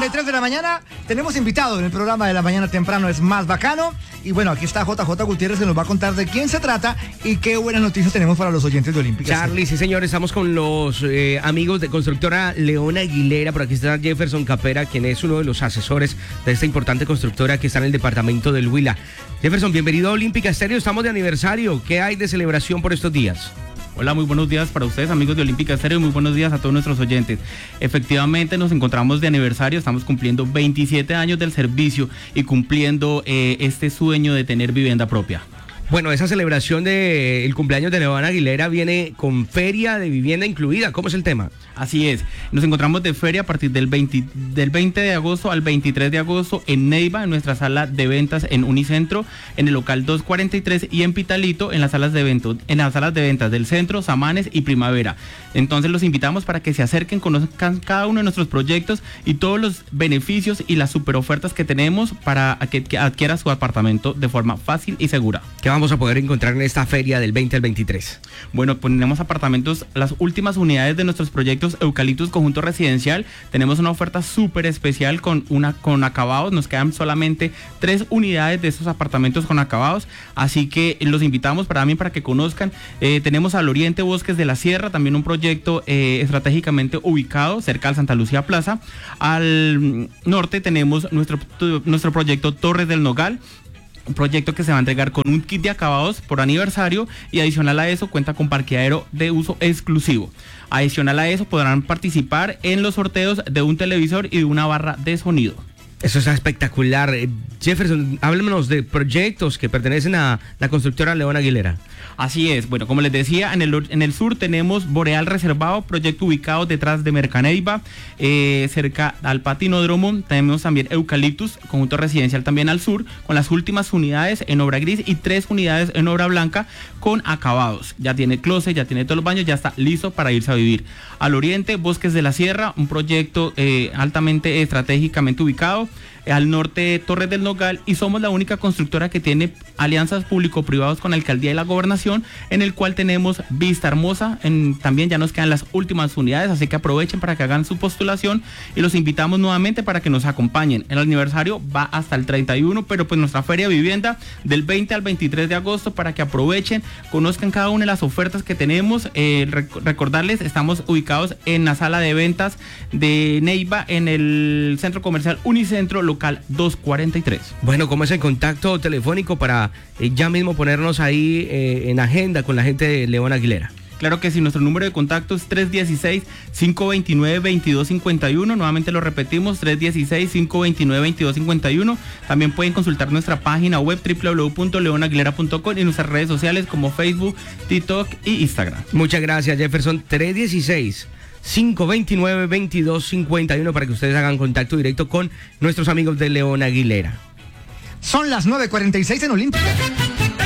9:43 de la mañana. Tenemos invitado en el programa de la mañana temprano, es Más Bacano. Y bueno, aquí está JJ Gutiérrez, que nos va a contar de quién se trata y qué buenas noticias tenemos para los oyentes de Olímpica. Charlie, sí señor, estamos con los amigos de constructora León Aguilera. Por aquí está Jefferson Capera, quien es uno de los asesores de esta importante constructora que está en el departamento del Huila. Jefferson, bienvenido a Olímpica Estéreo, estamos de aniversario. ¿Qué hay de celebración por estos días? Hola, muy buenos días para ustedes, amigos de Olímpica Estéreo, y muy buenos días a todos nuestros oyentes. Efectivamente, nos encontramos de aniversario, estamos cumpliendo 27 años del servicio y cumpliendo este sueño de tener vivienda propia. Bueno, esa celebración del cumpleaños de León Aguilera viene con feria de vivienda incluida. ¿Cómo es el tema? Así es, nos encontramos de feria a partir del 20 de agosto al 23 de agosto en Neiva, en nuestra sala de ventas en Unicentro, en el local 243, y en Pitalito, en las salas de ventas del Centro, Samanes y Primavera. Entonces los invitamos para que se acerquen, conozcan cada uno de nuestros proyectos y todos los beneficios y las super ofertas que tenemos para que adquiera su apartamento de forma fácil y segura. ¿Qué vamos a poder encontrar en esta feria del 20 al 23? Bueno, pues tenemos apartamentos, las últimas unidades de nuestros proyectos Eucaliptus Conjunto Residencial. Tenemos una oferta súper especial con acabados. Nos quedan solamente 3 unidades de estos apartamentos con acabados, así que los invitamos para que conozcan. Tenemos al oriente Bosques de la Sierra, también un proyecto estratégicamente ubicado cerca al Santa Lucía Plaza. Al norte tenemos nuestro proyecto Torres del Nogal, un proyecto que se va a entregar con un kit de acabados por aniversario, y adicional a eso cuenta con parqueadero de uso exclusivo. Adicional a eso podrán participar en los sorteos de un televisor y de una barra de sonido. Eso está espectacular. Jefferson, háblenos de proyectos que pertenecen a la constructora León Aguilera. Así es, bueno, como les decía, en el sur tenemos Boreal Reservado, proyecto ubicado detrás de Mercaneiva, cerca al Patinódromo. Tenemos también Eucaliptus, conjunto residencial también al sur, con las últimas unidades en obra gris y 3 unidades en obra blanca con acabados. Ya tiene closet, ya tiene todos los baños, ya está listo para irse a vivir. Al oriente, Bosques de la Sierra, un proyecto altamente estratégicamente ubicado. Al norte, Torres del Nogal, y somos la única constructora que tiene alianzas público-privados con la alcaldía y la gobernación, en el cual tenemos vista hermosa. También ya nos quedan las últimas unidades, así que aprovechen para que hagan su postulación, y los invitamos nuevamente para que nos acompañen. El aniversario va hasta el 31, pero pues nuestra feria de vivienda del 20 al 23 de agosto, para que aprovechen, conozcan cada una de las ofertas que tenemos. Recordarles, estamos ubicados en la sala de ventas de Neiva, en el centro comercial Unicentro, local 243. Bueno, ¿cómo es el contacto telefónico para ya mismo ponernos ahí en agenda con la gente de León Aguilera? Claro que sí, nuestro número de contacto es 316-529-2251. Nuevamente lo repetimos, 316-529-2251. También pueden consultar nuestra página web www.leonaguilera.com y nuestras redes sociales como Facebook, TikTok y Instagram. Muchas gracias, Jefferson. 316-529-2251 para que ustedes hagan contacto directo con nuestros amigos de León Aguilera. Son las 9:46 en Olímpica.